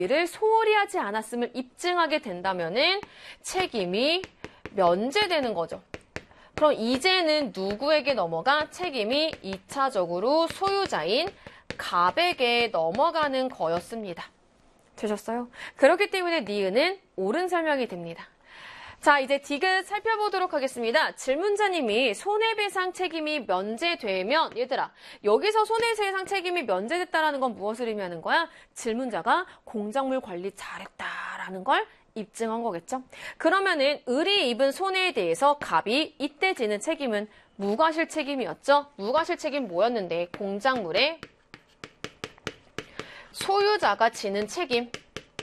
를 소홀히 하지 않았음을 입증하게 된다면은 책임이 면제되는 거죠. 그럼 이제는 누구에게 넘어가? 책임이 2차적으로 소유자인 갑에게 넘어가는 거였습니다. 되셨어요? 그렇기 때문에 니은은 옳은 설명이 됩니다. 자, 이제 디귿 살펴보도록 하겠습니다. 질문자님이 손해배상 책임이 면제되면, 얘들아, 여기서 손해배상 책임이 면제됐다라는 건 무엇을 의미하는 거야? 질문자가 공작물 관리 잘했다라는 걸 입증한 거겠죠? 그러면은 을이 입은 손해에 대해서 갑이 이때 지는 책임은 무과실 책임이었죠? 무과실 책임 뭐였는데? 공작물의 소유자가 지는 책임.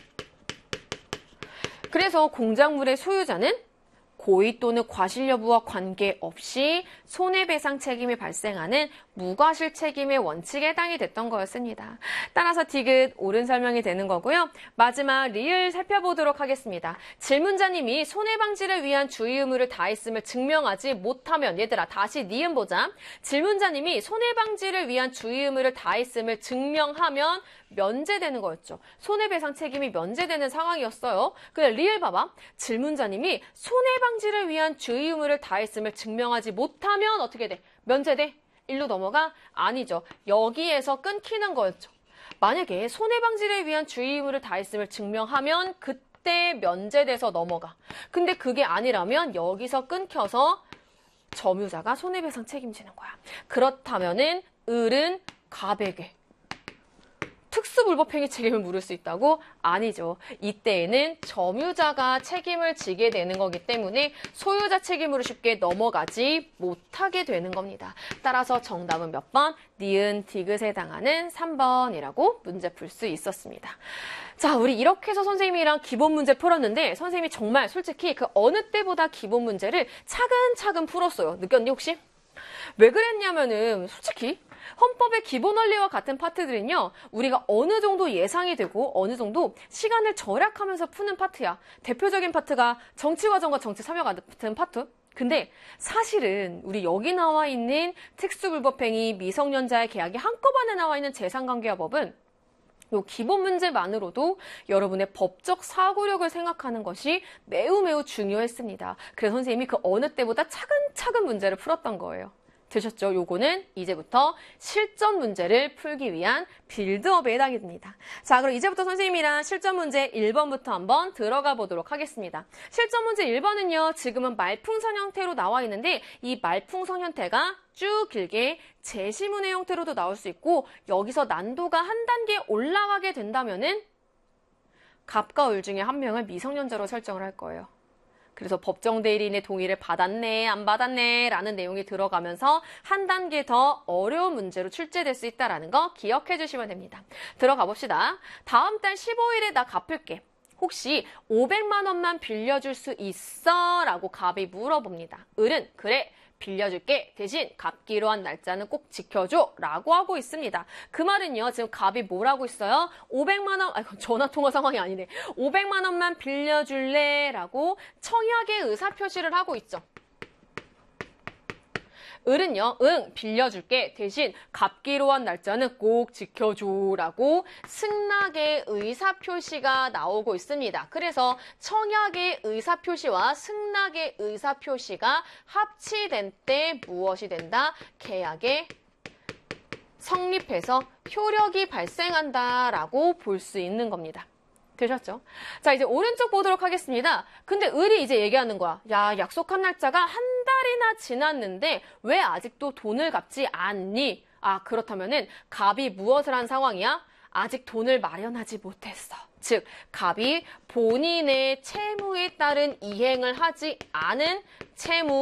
그래서 공작물의 소유자는 고의 또는 과실 여부와 관계없이 손해배상 책임이 발생하는 무과실 책임의 원칙에 해당이 됐던 거였습니다. 따라서 디귿 옳은 설명이 되는 거고요. 마지막 리을 살펴보도록 하겠습니다. 질문자님이 손해방지를 위한 주의 의무를 다했음을 증명하지 못하면, 얘들아 다시 니은 보자. 질문자님이 손해방지를 위한 주의 의무를 다했음을 증명하면 면제되는 거였죠. 손해배상 책임이 면제되는 상황이었어요. 근데 리을 봐봐. 질문자님이 손해방지를 위한 주의 의무를 다했음을 증명하지 못하면 어떻게 돼? 면제돼? 일로 넘어가? 아니죠. 여기에서 끊기는 거였죠. 만약에 손해방지를 위한 주의 의무를 다했음을 증명하면 그때 면제돼서 넘어가. 근데 그게 아니라면 여기서 끊겨서 점유자가 손해배상 책임지는 거야. 그렇다면은 을은 갑에게 특수불법행위 책임을 물을 수 있다고? 아니죠. 이때에는 점유자가 책임을 지게 되는 거기 때문에 소유자 책임으로 쉽게 넘어가지 못하게 되는 겁니다. 따라서 정답은 몇 번? 니은 디귿에 해당하는 3번이라고 문제 풀 수 있었습니다. 자, 우리 이렇게 해서 선생님이랑 기본 문제 풀었는데 선생님이 정말 솔직히 그 어느 때보다 기본 문제를 차근차근 풀었어요. 느꼈니 혹시? 왜 그랬냐면은 솔직히 헌법의 기본 원리와 같은 파트들은요, 우리가 어느 정도 예상이 되고 어느 정도 시간을 절약하면서 푸는 파트야. 대표적인 파트가 정치과정과 정치참여 같은 파트. 근데 사실은 우리 여기 나와 있는 특수불법행위, 미성년자의 계약이 한꺼번에 나와 있는 재산관계화법은 요 기본 문제만으로도 여러분의 법적 사고력을 생각하는 것이 매우 중요했습니다. 그래서 선생님이 그 어느 때보다 차근차근 문제를 풀었던 거예요. 되셨죠? 요거는 이제부터 실전 문제를 풀기 위한 빌드업에 해당이 됩니다. 자, 그럼 이제부터 선생님이랑 실전 문제 1번부터 한번 들어가 보도록 하겠습니다. 실전 문제 1번은요, 지금은 말풍선 형태로 나와 있는데 이 말풍선 형태가 쭉 길게 제시문의 형태로도 나올 수 있고 여기서 난도가 한 단계 올라가게 된다면은 갑과 을 중에 한 명을 미성년자로 설정을 할 거예요. 그래서 법정 대리인의 동의를 받았네, 안 받았네 라는 내용이 들어가면서 한 단계 더 어려운 문제로 출제될 수 있다는 거 기억해 주시면 됩니다. 들어가 봅시다. 다음 달 15일에 나 갚을게. 혹시 500만 원만 빌려줄 수 있어? 라고 갑이 물어봅니다. 을은 그래. 빌려줄게. 대신 갚기로 한 날짜는 꼭 지켜줘. 라고 하고 있습니다. 그 말은요. 지금 갑이 뭐라고 있어요? 500만 원, 전화통화 상황이 아니네. 500만 원만 빌려줄래? 라고 청약의 의사표시를 하고 있죠. 을은요, 응, 빌려줄게. 대신 갚기로 한 날짜는 꼭 지켜줘라고 승낙의 의사표시가 나오고 있습니다. 그래서 청약의 의사표시와 승낙의 의사표시가 합치된 때 무엇이 된다? 계약의 성립해서 효력이 발생한다라고 볼 수 있는 겁니다. 되셨죠? 자, 이제 오른쪽 보도록 하겠습니다. 근데 을이 이제 얘기하는 거야. 야, 약속한 날짜가 한 달이나 지났는데 왜 아직도 돈을 갚지 않니? 아, 그렇다면은 갑이 무엇을 한 상황이야? 아직 돈을 마련하지 못했어. 즉, 갑이 본인의 채무에 따른 이행을 하지 않은 채무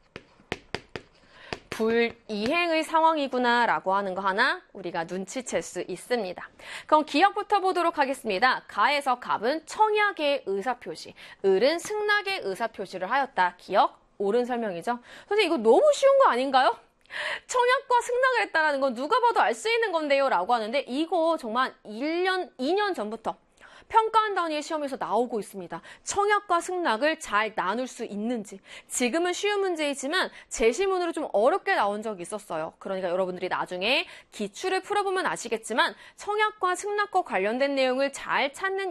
불이행의 상황이구나 라고 하는 거 하나 우리가 눈치챌 수 있습니다. 그럼 기억부터 보도록 하겠습니다. 가에서 갑은 청약의 의사표시, 을은 승낙의 의사표시를 하였다. 기억? 옳은 설명이죠. 선생님 이거 너무 쉬운 거 아닌가요? 청약과 승낙을 했다는 건 누가 봐도 알 수 있는 건데요 라고 하는데 이거 정말 1년, 2년 전부터 평가한 단위의 시험에서 나오고 있습니다. 청약과 승낙을 잘 나눌 수 있는지. 지금은 쉬운 문제이지만 제시문으로 좀 어렵게 나온 적이 있었어요. 그러니까 여러분들이 나중에 기출을 풀어보면 아시겠지만 청약과 승낙과 관련된 내용을 잘 찾는